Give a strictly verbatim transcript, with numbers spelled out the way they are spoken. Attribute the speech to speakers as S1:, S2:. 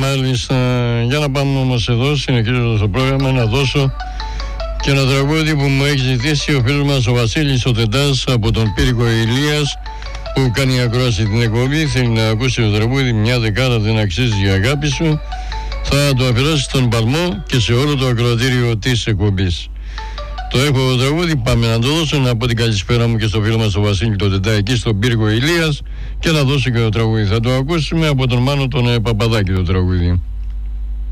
S1: Μάλιστα. Για να πάμε όμως εδώ, συνεχίζοντας το πρόγραμμα, να δώσω και ένα τραγούδι που μου έχει ζητήσει ο φίλος μας ο Βασίλης ο Τεντάς από τον Πύργο Ηλίας, που κάνει ακρόαση την εκπομπή. Θέλει να ακούσει το τραγούδι «Μια δεκάρα δεν αξίζει η αγάπη σου». Θα το αφιερώσει στον Παλμό και σε όλο το ακροατήριο της εκπομπής. Το έχω το τραγούδι, πάμε να το δώσω. Να πω την καλησπέρα μου και στο φίλο μας τον Βασίλη τον Τεντά εκεί στον Πύργο Ηλίας και να δώσω και το τραγούδι. Θα το ακούσουμε από τον Μάνο τον ε, Παπαδάκη το τραγούδι.